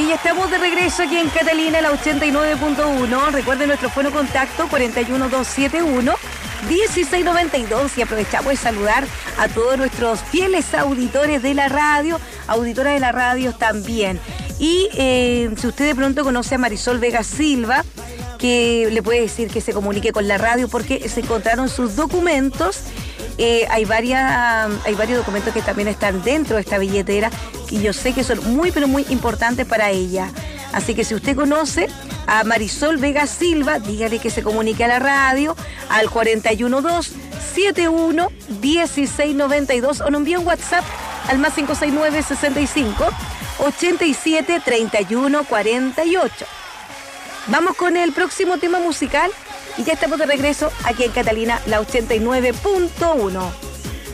ya estamos de regreso aquí en Catalina, la 89.1. Recuerden nuestro fono contacto 41271-1692 y aprovechamos de saludar a todos nuestros fieles auditores de la radio, auditoras de la radio también. Y si usted de pronto conoce a Marisol Vega Silva, que le puede decir que se comunique con la radio porque se encontraron sus documentos. Hay varios documentos que también están dentro de esta billetera y yo sé que son muy, pero muy importantes para ella. Así que si usted conoce a Marisol Vega Silva, dígale que se comunique a la radio al 412-71-1692 o nos envíe un WhatsApp al más 569-65-87-31-48. Vamos con el próximo tema musical y ya estamos de regreso aquí en Catalina, la 89.1.